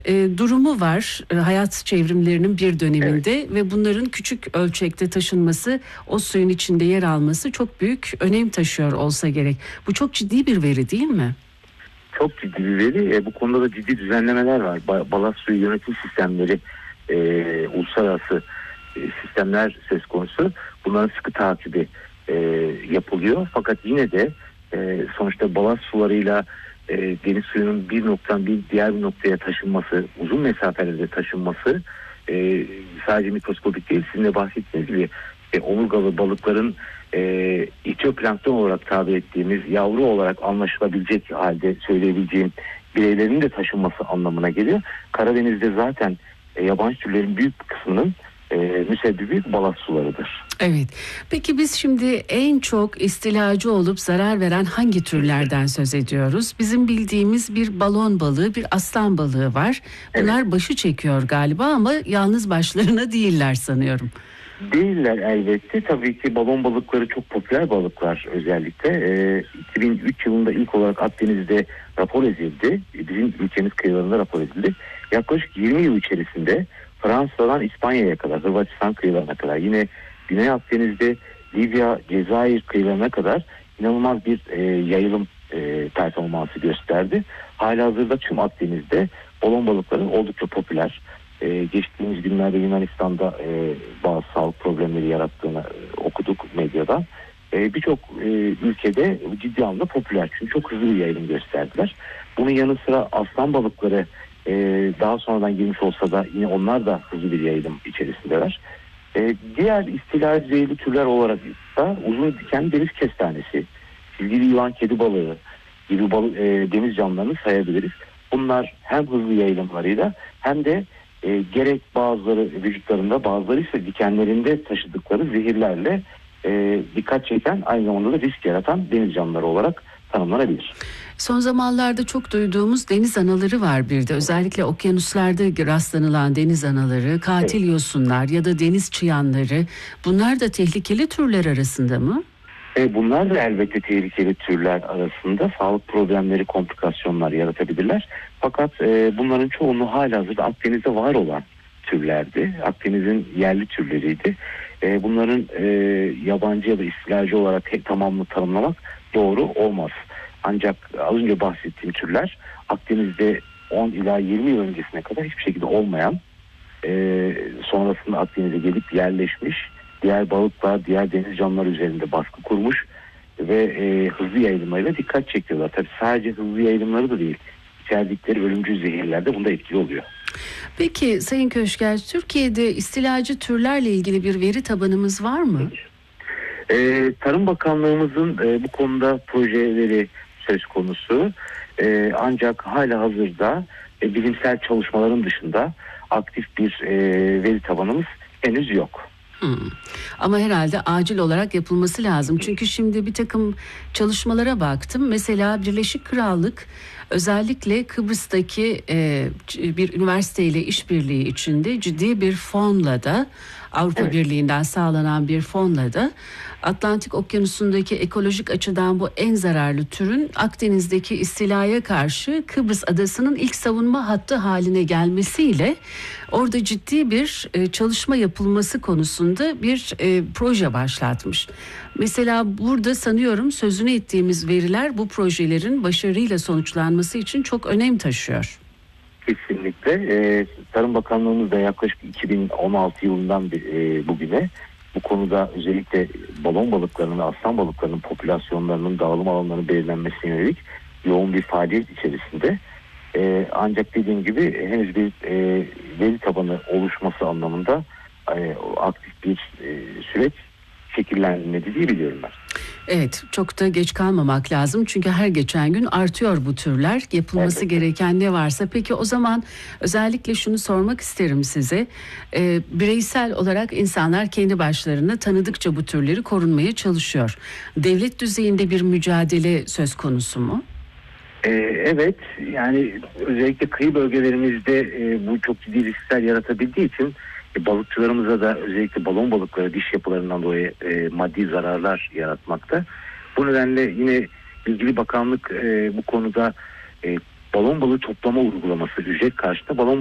durumu var hayat çevrimlerinin bir döneminde, evet. Ve bunların küçük ölçekte taşınması, o suyun içinde yer alması çok büyük önem taşıyor olsa gerek. Bu çok ciddi bir veri değil mi? Çok ciddi bir veri. Bu konuda da ciddi düzenlemeler var. Balast suyu yönetim sistemleri, uluslararası sistemler söz konusu. Bunların sıkı takibi yapılıyor. Fakat yine de sonuçta balast sularıyla deniz suyunun bir noktadan diğer bir noktaya taşınması, uzun mesafelerde taşınması sadece mikroskopik değil, sizin de bahsettiğiniz gibi omurgalı balıkların iktoplankton olarak tabir ettiğimiz yavru olarak anlaşılabilecek halde söyleyebileceğim bireylerin de taşınması anlamına geliyor. Karadeniz'de zaten yabancı türlerin büyük bir kısmının müsebbibi balast sularıdır. Evet. Peki biz şimdi en çok istilacı olup zarar veren hangi türlerden söz ediyoruz? Bizim bildiğimiz bir balon balığı, bir aslan balığı var. Bunlar evet. Başı çekiyor galiba ama yalnız başlarına değiller sanıyorum. Değiller elbette. Tabii ki balon balıkları çok popüler balıklar özellikle. 2003 yılında ilk olarak Akdeniz'de rapor edildi. Bizim ülkemiz kıyılarında rapor edildi. Yaklaşık 20 yıl içerisinde Fransa'dan İspanya'ya kadar, Hırvatistan kıyılarına kadar, yine Güney Akdeniz'de Libya, Cezayir kıyılarına kadar inanılmaz bir yayılım performansı gösterdi. Halihazırda tüm Akdeniz'de balon balıkları oldukça popüler. Geçtiğimiz günlerde Yunanistan'da bazı sağlık problemleri yarattığını okuduk medyada. Birçok ülkede ciddi anlamda popüler. Çünkü çok hızlı bir yayılım gösterdiler. Bunun yanı sıra aslan balıkları daha sonradan girmiş olsa da yine onlar da hızlı bir yayılım içerisindeler. Diğer istilacı zehirli türler olarak da uzun diken deniz kestanesi, çizgili yılan kedi balığı gibi deniz canlılarını sayabiliriz. Bunlar hem hızlı yayılımlarıyla hem de gerek bazıları vücutlarında, bazıları ise dikenlerinde taşıdıkları zehirlerle dikkat çeken, aynı zamanda da risk yaratan deniz canlıları olarak tanımlanabilir. Son zamanlarda çok duyduğumuz deniz anaları var bir de. Özellikle okyanuslarda rastlanılan deniz anaları, katil yosunlar ya da deniz çıyanları. Bunlar da tehlikeli türler arasında mı? Bunlar da elbette tehlikeli türler arasında. Sağlık problemleri, komplikasyonlar yaratabilirler. Fakat bunların çoğunluğu halihazırda Akdeniz'de var olan türlerdi. Akdeniz'in yerli türleriydi. Bunların yabancı ya da istilacı olarak tek tamamını tanımlamak doğru olmaz. Ancak az önce bahsettiğim türler Akdeniz'de 10 ila 20 yıl öncesine kadar hiçbir şekilde olmayan, sonrasında Akdeniz'e gelip yerleşmiş, diğer balıklar, diğer deniz canlıları üzerinde baskı kurmuş ve hızlı yayılımlarıyla dikkat çekiyorlar. Tabii sadece hızlı yayılımları da değil, içerdikleri ölümcül zehirler de bunda etkili oluyor. Peki Sayın Köşker, Türkiye'de istilacı türlerle ilgili bir veri tabanımız var mı? Tarım Bakanlığımızın bu konuda projeleri söz konusu. Ancak halihazırda bilimsel çalışmaların dışında aktif bir veri tabanımız henüz yok. Ama herhalde acil olarak yapılması lazım. Çünkü şimdi bir takım çalışmalara baktım. Mesela Birleşik Krallık özellikle Kıbrıs'taki bir üniversiteyle işbirliği içinde ciddi bir fonla da, Avrupa Birliği'nden sağlanan bir fonla da Atlantik Okyanusu'ndaki ekolojik açıdan bu en zararlı türün Akdeniz'deki istilaya karşı Kıbrıs adasının ilk savunma hattı haline gelmesiyle orada ciddi bir çalışma yapılması konusunda bir proje başlatmış. Mesela burada sanıyorum sözünü ettiğimiz veriler bu projelerin başarıyla sonuçlanması için çok önem taşıyor. Kesinlikle. Tarım Bakanlığımız da yaklaşık 2016 yılından bugüne bu konuda özellikle balon balıklarının, aslan balıklarının popülasyonlarının dağılım alanlarının belirlenmesine yönelik yoğun bir faaliyet içerisinde. Ancak dediğim gibi henüz bir veri tabanı oluşması anlamında aktif bir süreç şekillenmedi diye biliyorum ben. Evet, çok da geç kalmamak lazım çünkü her geçen gün artıyor bu türler. Yapılması gereken ne varsa. Peki o zaman özellikle şunu sormak isterim size. Bireysel olarak insanlar kendi başlarına tanıdıkça bu türleri korunmaya çalışıyor. Devlet düzeyinde bir mücadele söz konusu mu? Evet, yani özellikle kıyı bölgelerimizde bu çok ciddi riskler yaratabildiği için balıkçılarımıza da özellikle balon balıkları diş yapılarından dolayı maddi zararlar yaratmakta. Bu nedenle yine ilgili bakanlık bu konuda balon balığı toplama uygulaması, ücret karşılığında balon